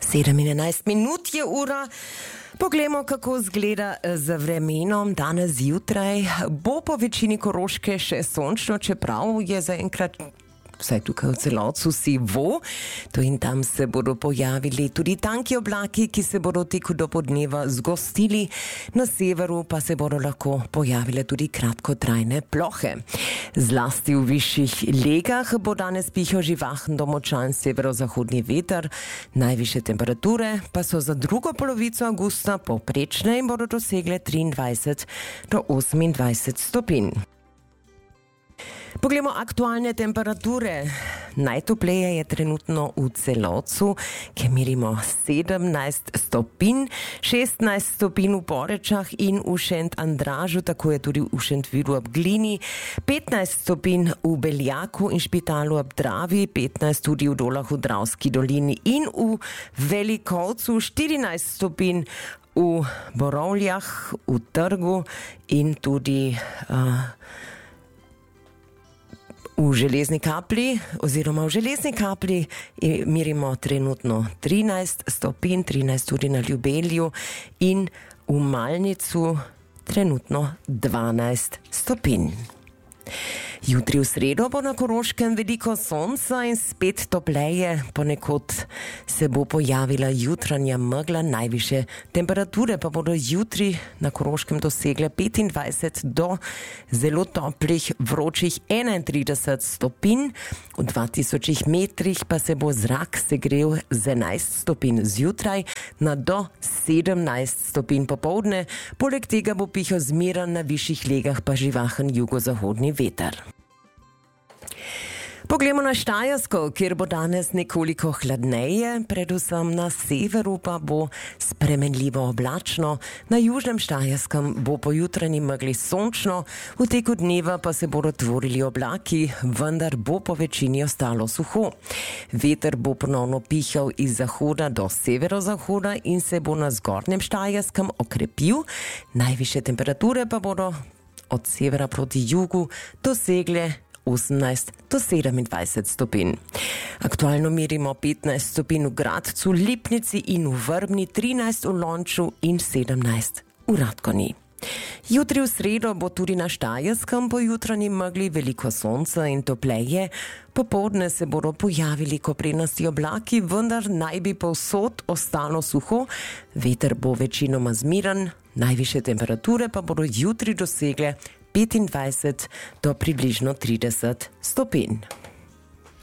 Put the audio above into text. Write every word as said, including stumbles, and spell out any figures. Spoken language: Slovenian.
sedemindvajset minut je ura. Poglejmo, kako izgleda z vremenom danes zjutraj. Bo po večini Koroške še sončno, čeprav je zaenkrat vsaj tukaj v Celovcu sivo. Tu in tam se bodo pojavili tudi tanki oblaki, ki se bodo teku do podneva zgostili. Na severu pa se bodo lahko pojavile tudi kratkotrajne plohe. Zlasti v višjih legah bo danes pihal živahen do močan severozahodni veter. Najvišje temperature pa so za drugo polovico avgusta povprečne in bodo dosegle triindvajset do osemindvajset stopinj. Poglejmo aktualne temperature. Najtopleje je trenutno v Celovcu, kjer merimo sedemnajst stopinj, šestnajst stopinj v Porečah in v Šent-Andražu, tako je tudi v Šentvidu ob Glini, petnajst stopinj v Beljaku in Špitalu ob Dravi, petnajst tudi v Dolah v Dravski dolini in v Velikovcu, štirinajst stopinj v Borovljah, v Trgu in tudi uh, v Železni Kapli oziroma v Železni Kapli merimo trenutno trinajst stopinj, trinajst tudi na Ljubelju in v Malnicu trenutno dvanajst stopinj. Jutri v sredo bo na Koroškem veliko sonca in spet topleje, ponekod se bo pojavila jutranja megla, najvišje temperature pa bodo jutri na Koroškem dosegle petindvajset do zelo toplih, vročih enaintrideset stopinj, v dva tisoč metrih pa se bo zrak segrel z enajst stopinj zjutraj na do sedemnajst stopinj popoldne, poleg tega bo pihal zmeren, na višjih legah pa živahen jugozahodni veter. Poglejmo na Štajersko, kjer bo danes nekoliko hladneje, predvsem na severu pa bo spremenljivo oblačno, na južnem Štajerskem bo po jutranji megli sončno, v teku dneva pa se bodo tvorili oblaki, vendar bo po večini ostalo suho. Veter bo ponovno pihal iz zahoda do severozahoda in se bo na zgornjem Štajerskem okrepil, najvišje temperature pa bodo od severa proti jugu dosegle osemnajst do sedemindvajset stopinj. Aktualno merimo petnajst stopinj v Gradcu, Lipnici in v Vrbni, trinajst v Lonču in sedemnajst v Radgoni. Jutri v sredo bo tudi na Štajerskem po jutranji megli veliko sonca in topleje. Popoldne se bodo pojavili koprenasti oblaki, vendar naj bi povsod ostalo suho. Veter bo večinoma zmeren, najvišje temperature pa bodo jutri dosegle petindvajset do približno trideset stopinj.